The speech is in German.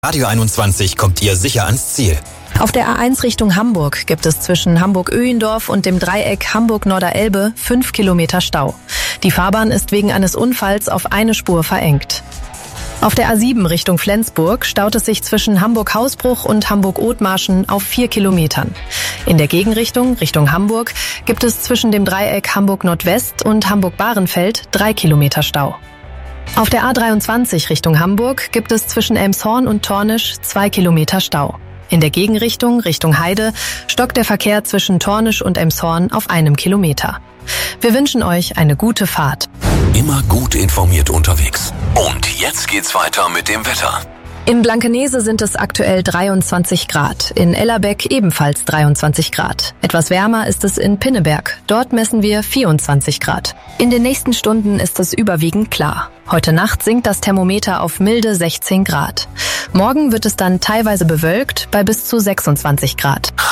Radio 21 kommt ihr sicher ans Ziel. Auf der A1 Richtung Hamburg gibt es zwischen Hamburg-Öhendorf und dem Dreieck Hamburg-Norderelbe 5 Kilometer Stau. Die Fahrbahn ist wegen eines Unfalls auf eine Spur verengt. Auf der A7 Richtung Flensburg staut es sich zwischen Hamburg-Hausbruch und Hamburg-Othmarschen auf 4 Kilometern. In der Gegenrichtung, Richtung Hamburg, gibt es zwischen dem Dreieck Hamburg-Nordwest und Hamburg-Bahrenfeld 3 Kilometer Stau. Auf der A23 Richtung Hamburg gibt es zwischen Elmshorn und Tornisch 2 Kilometer Stau. In der Gegenrichtung, Richtung Heide, stockt der Verkehr zwischen Tornisch und Elmshorn auf 1 Kilometer. Wir wünschen euch eine gute Fahrt. Immer gut informiert unterwegs. Und jetzt geht's weiter mit dem Wetter. In Blankenese sind es aktuell 23 Grad, in Ellerbeck ebenfalls 23 Grad. Etwas wärmer ist es in Pinneberg, dort messen wir 24 Grad. In den nächsten Stunden ist es überwiegend klar. Heute Nacht sinkt das Thermometer auf milde 16 Grad. Morgen wird es dann teilweise bewölkt bei bis zu 26 Grad.